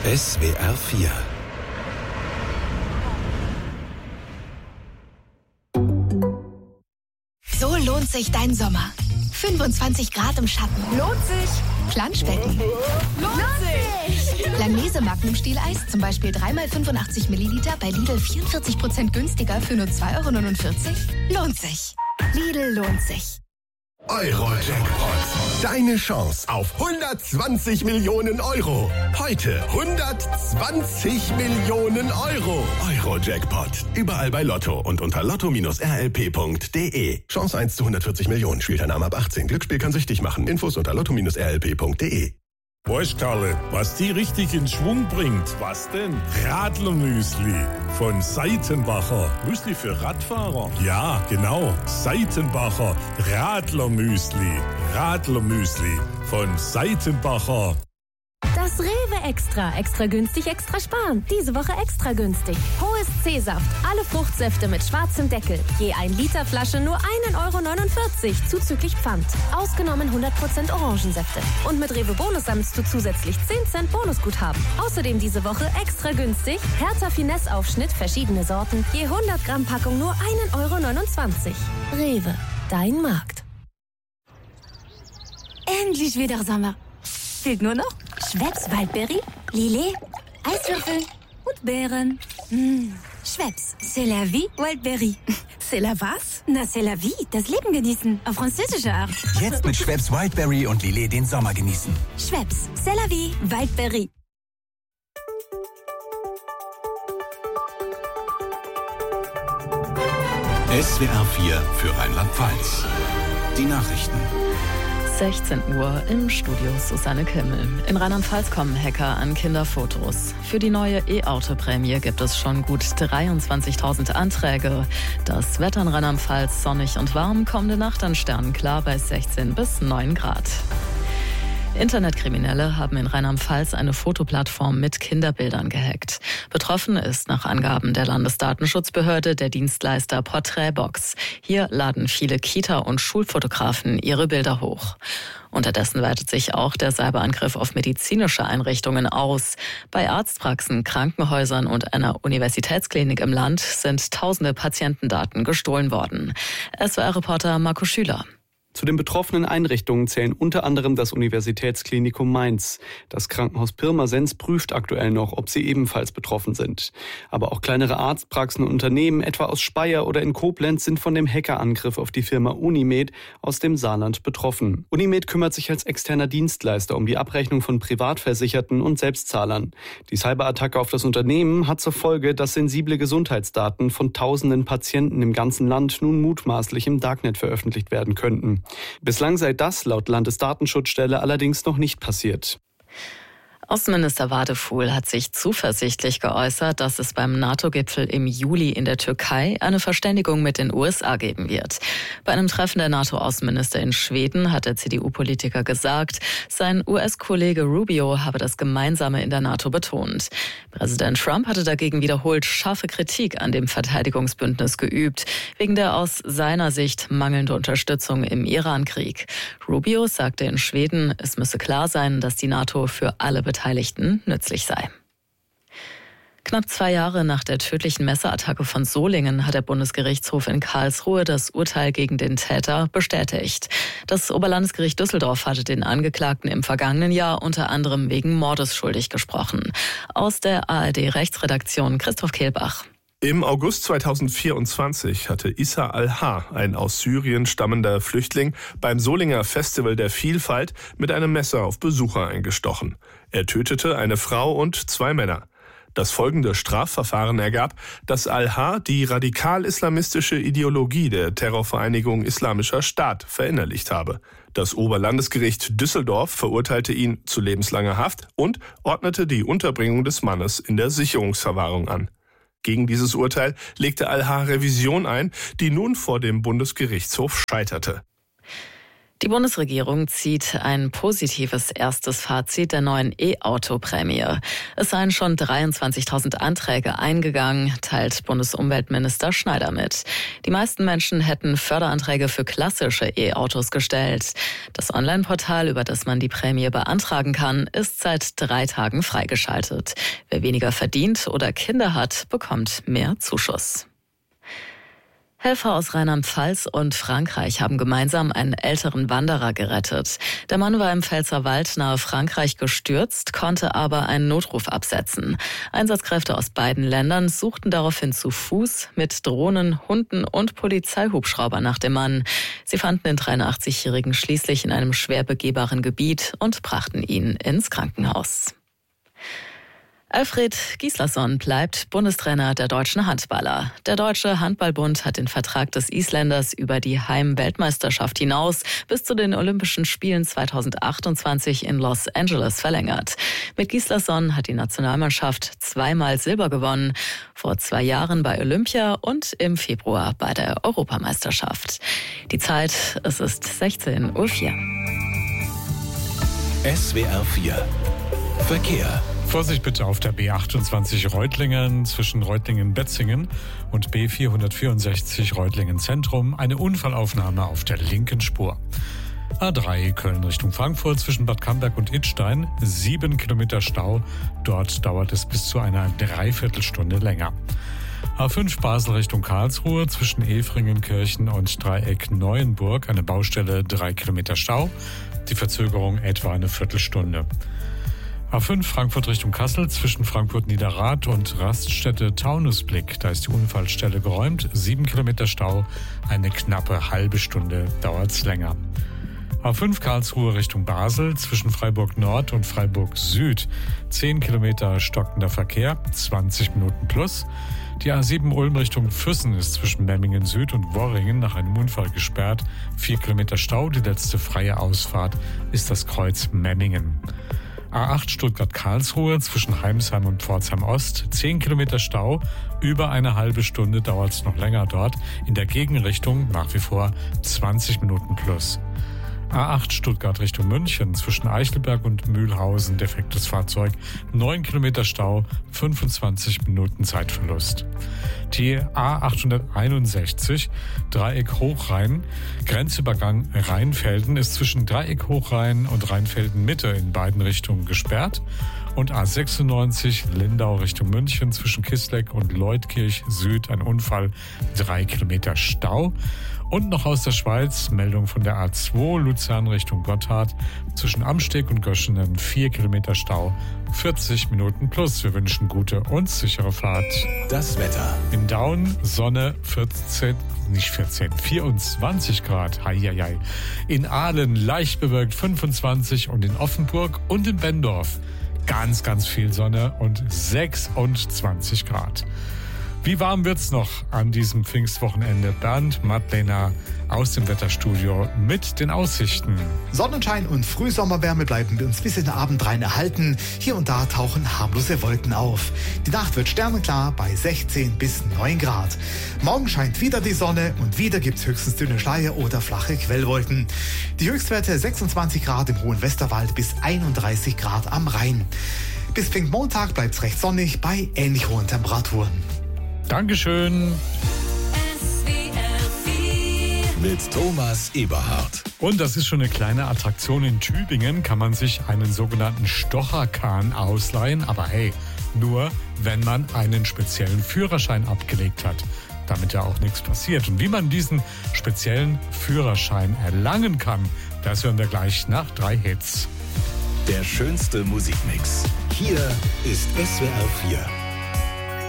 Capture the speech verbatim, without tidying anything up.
S W R vier. So lohnt sich dein Sommer. fünfundzwanzig Grad im Schatten. Lohnt sich. Planschbecken. Lohnt sich. Langnese Magnum-Stieleis, zum Beispiel drei mal fünfundachtzig Milliliter, bei Lidl vierundvierzig Prozent günstiger für nur zwei Euro neunundvierzig. Lohnt sich. Lidl lohnt sich. Euro-Jackpot. Deine Chance auf hundertzwanzig Millionen Euro. Heute hundertzwanzig Millionen Euro. Euro-Jackpot. Überall bei Lotto und unter lotto Bindestrich r l p punkt d e. Chance eins zu hundertvierzig Millionen. Spielteilnahme ab achtzehn. Glücksspiel kann süchtig machen. Infos unter lotto Bindestrich r l p punkt d e. Weißt Karle, was die richtig in Schwung bringt? Was denn? Radlermüsli von Seitenbacher. Müsli für Radfahrer? Ja, genau. Seitenbacher Radlermüsli. Radlermüsli von Seitenbacher. Das Rewe Extra. Extra günstig, extra sparen. Diese Woche extra günstig. Hohes C-Saft. Alle Fruchtsäfte mit schwarzem Deckel. Je ein Liter Flasche nur ein Euro neunundvierzig. Zuzüglich Pfand. Ausgenommen hundert Prozent Orangensäfte. Und mit Rewe Bonus sammelst du zusätzlich zehn Cent Bonusguthaben. Außerdem diese Woche extra günstig. Hertha Finesse Aufschnitt, verschiedene Sorten. Je hundert Gramm Packung nur ein Euro neunundzwanzig. Rewe. Dein Markt. Endlich wieder Sommer. Fehlt nur noch Schweppes Waldbeere, Lillet, Eiswürfel und Beeren. Mmh. Schweppes, c'est la vie, Waldbeere. C'est la was? Na, c'est la vie, das Leben genießen, auf französische Art. Jetzt mit Schweppes Wildberry und Lillet den Sommer genießen. Schweppes, c'est la vie, Waldbeere. S W R vier für Rheinland-Pfalz. Die Nachrichten. sechzehn Uhr im Studio Susanne Kimmel. In Rheinland-Pfalz kommen Hacker an Kinderfotos. Für die neue E-Auto-Prämie gibt es schon gut dreiundzwanzigtausend Anträge. Das Wetter in Rheinland-Pfalz sonnig und warm, kommende Nacht dann sternenklar bei sechzehn bis neun Grad. Internetkriminelle haben in Rheinland-Pfalz eine Fotoplattform mit Kinderbildern gehackt. Betroffen ist nach Angaben der Landesdatenschutzbehörde der Dienstleister Porträtbox. Hier laden viele Kita- und Schulfotografen ihre Bilder hoch. Unterdessen weitet sich auch der Cyberangriff auf medizinische Einrichtungen aus. Bei Arztpraxen, Krankenhäusern und einer Universitätsklinik im Land sind tausende Patientendaten gestohlen worden. S W R-Reporter Marco Schüler. Zu den betroffenen Einrichtungen zählen unter anderem das Universitätsklinikum Mainz. Das Krankenhaus Pirmasens prüft aktuell noch, ob sie ebenfalls betroffen sind. Aber auch kleinere Arztpraxen und Unternehmen, etwa aus Speyer oder in Koblenz, sind von dem Hackerangriff auf die Firma Unimed aus dem Saarland betroffen. Unimed kümmert sich als externer Dienstleister um die Abrechnung von Privatversicherten und Selbstzahlern. Die Cyberattacke auf das Unternehmen hat zur Folge, dass sensible Gesundheitsdaten von tausenden Patienten im ganzen Land nun mutmaßlich im Darknet veröffentlicht werden könnten. Bislang sei das laut Landesdatenschutzstelle allerdings noch nicht passiert. Außenminister Wadefuhl hat sich zuversichtlich geäußert, dass es beim NATO-Gipfel im Juli in der Türkei eine Verständigung mit den U S A geben wird. Bei einem Treffen der NATO-Außenminister in Schweden hat der C D U-Politiker gesagt, sein U S-Kollege Rubio habe das Gemeinsame in der NATO betont. Präsident Trump hatte dagegen wiederholt scharfe Kritik an dem Verteidigungsbündnis geübt, wegen der aus seiner Sicht mangelnden Unterstützung im Iran-Krieg. Rubio sagte in Schweden, es müsse klar sein, dass die NATO für alle Beteiligten nützlich sei. Knapp zwei Jahre nach der tödlichen Messerattacke von Solingen hat der Bundesgerichtshof in Karlsruhe das Urteil gegen den Täter bestätigt. Das Oberlandesgericht Düsseldorf hatte den Angeklagten im vergangenen Jahr unter anderem wegen Mordes schuldig gesprochen. Aus der A R D-Rechtsredaktion Christoph Kehlbach. Im August zweitausendvierundzwanzig hatte Issa Al-Ha, ein aus Syrien stammender Flüchtling, beim Solinger Festival der Vielfalt mit einem Messer auf Besucher eingestochen. Er tötete eine Frau und zwei Männer. Das folgende Strafverfahren ergab, dass Al-Ha die radikal-islamistische Ideologie der Terrorvereinigung Islamischer Staat verinnerlicht habe. Das Oberlandesgericht Düsseldorf verurteilte ihn zu lebenslanger Haft und ordnete die Unterbringung des Mannes in der Sicherungsverwahrung an. Gegen dieses Urteil legte Al-Ha Revision ein, die nun vor dem Bundesgerichtshof scheiterte. Die Bundesregierung zieht ein positives erstes Fazit der neuen E-Auto-Prämie. Es seien schon dreiundzwanzigtausend Anträge eingegangen, teilt Bundesumweltminister Schneider mit. Die meisten Menschen hätten Förderanträge für klassische E-Autos gestellt. Das Online-Portal, über das man die Prämie beantragen kann, ist seit drei Tagen freigeschaltet. Wer weniger verdient oder Kinder hat, bekommt mehr Zuschuss. Helfer aus Rheinland-Pfalz und Frankreich haben gemeinsam einen älteren Wanderer gerettet. Der Mann war im Pfälzerwald nahe Frankreich gestürzt, konnte aber einen Notruf absetzen. Einsatzkräfte aus beiden Ländern suchten daraufhin zu Fuß mit Drohnen, Hunden und Polizeihubschrauber nach dem Mann. Sie fanden den dreiundachtzigjährigen schließlich in einem schwer begehbaren Gebiet und brachten ihn ins Krankenhaus. Alfred Gislason bleibt Bundestrainer der deutschen Handballer. Der Deutsche Handballbund hat den Vertrag des Isländers über die Heim-Weltmeisterschaft hinaus bis zu den Olympischen Spielen zweitausendachtundzwanzig in Los Angeles verlängert. Mit Gislason hat die Nationalmannschaft zweimal Silber gewonnen, vor zwei Jahren bei Olympia und im Februar bei der Europameisterschaft. Die Zeit, es ist sechzehn Uhr vier. S W R vier Verkehr. Vorsicht bitte auf der B achtundzwanzig Reutlingen zwischen Reutlingen-Betzingen und B vierhundertvierundsechzig Reutlingen Zentrum. Eine Unfallaufnahme auf der linken Spur. A drei Köln Richtung Frankfurt zwischen Bad Camberg und Idstein. Sieben Kilometer Stau. Dort dauert es bis zu einer Dreiviertelstunde länger. A fünf Basel Richtung Karlsruhe zwischen Efringenkirchen und Dreieck Neuenburg. Eine Baustelle, drei Kilometer Stau. Die Verzögerung etwa eine Viertelstunde. A fünf Frankfurt Richtung Kassel zwischen Frankfurt-Niederrad und Raststätte Taunusblick. Da ist die Unfallstelle geräumt. Sieben Kilometer Stau, eine knappe halbe Stunde dauert's länger. A fünf Karlsruhe Richtung Basel zwischen Freiburg Nord und Freiburg Süd. Zehn Kilometer stockender Verkehr, zwanzig Minuten plus. Die A sieben Ulm Richtung Füssen ist zwischen Memmingen Süd und Worringen nach einem Unfall gesperrt. Vier Kilometer Stau, die letzte freie Ausfahrt ist das Kreuz Memmingen. A acht Stuttgart-Karlsruhe zwischen Heimsheim und Pforzheim Ost. zehn Kilometer Stau, über eine halbe Stunde dauert es noch länger dort. In der Gegenrichtung nach wie vor zwanzig Minuten plus. A acht Stuttgart Richtung München zwischen Eichelberg und Mühlhausen, defektes Fahrzeug, neun Kilometer Stau, fünfundzwanzig Minuten Zeitverlust. Die A achthunderteinundsechzig Dreieck Hochrhein, Grenzübergang Rheinfelden ist zwischen Dreieck Hochrhein und Rheinfelden Mitte in beiden Richtungen gesperrt. Und A sechsundneunzig Lindau Richtung München zwischen Kisleck und Leutkirch Süd ein Unfall, drei Kilometer Stau. Und noch aus der Schweiz, Meldung von der A zwei Luzern Richtung Gotthard zwischen Amsteg und Göschenen, vier Kilometer Stau, vierzig Minuten plus. Wir wünschen gute und sichere Fahrt. Das Wetter. In Daun Sonne vierzehn, nicht vierzehn, vierundzwanzig Grad. Heieiei. In Aalen leicht bewölkt fünfundzwanzig und in Offenburg und in Benndorf ganz, ganz viel Sonne und sechsundzwanzig Grad. Wie warm wird's noch an diesem Pfingstwochenende? Bernd Madlener aus dem Wetterstudio mit den Aussichten. Sonnenschein und Frühsommerwärme bleiben uns bis in den Abend rein erhalten. Hier und da tauchen harmlose Wolken auf. Die Nacht wird sternenklar bei sechzehn bis neun Grad. Morgen scheint wieder die Sonne und wieder gibt's höchstens dünne Schleier oder flache Quellwolken. Die Höchstwerte sechsundzwanzig Grad im hohen Westerwald bis einunddreißig Grad am Rhein. Bis Pfingstmontag bleibt's recht sonnig bei ähnlich hohen Temperaturen. Dankeschön. Mit Thomas Eberhardt. Und das ist schon eine kleine Attraktion in Tübingen. Kann man sich einen sogenannten Stocherkahn ausleihen. Aber hey, nur wenn man einen speziellen Führerschein abgelegt hat, damit ja auch nichts passiert. Und wie man diesen speziellen Führerschein erlangen kann, das hören wir gleich nach drei Hits. Der schönste Musikmix. Hier ist S W R vier.